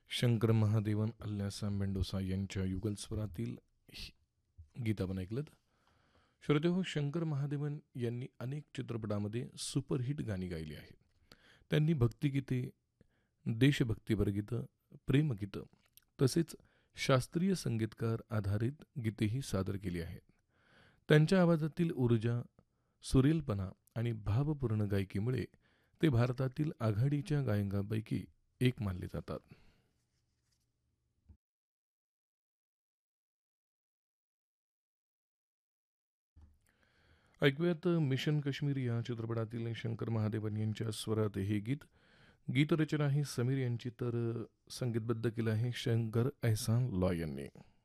Shankar Mahadevan अल्लासा Mendoza यांच्या युगलस्वरातील गीत आपण ऐकलं. श्रोतेहो, शंकर महादेवन यांनी अनेक चित्रपटामध्ये सुपरहिट गाणी गायली आहेत. त्यांनी भक्तिगीते, देशभक्तीपर गीतं, प्रेमगीतं तसेच शास्त्रीय संगीतकार आधारित गीतेही सादर केली आहेत. त्यांच्या आवाजातील ऊर्जा, सुरेलपणा आणि भावपूर्ण गायकीमुळे ते भारतातील आघाडीच्या गायकांपैकी एक मानले जातात. ऐकूयात मिशन काश्मीर या चित्रपटातील शंकर महादेवन यांच्या स्वरात हे गीत. गीतरचना ही समीर यांची, तर संगीतबद्ध केलं आहे शंकर एहसान लॉय यांनी.